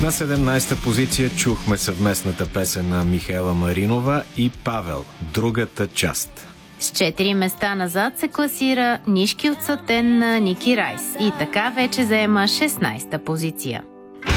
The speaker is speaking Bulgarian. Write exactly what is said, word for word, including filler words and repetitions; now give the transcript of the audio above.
На седемнадесета позиция чухме съвместната песен на Михаела Маринова и Павел «Другата част». С четири места назад се класира Нишки от Сатен на Ники Райс и така вече заема шестнадесета позиция.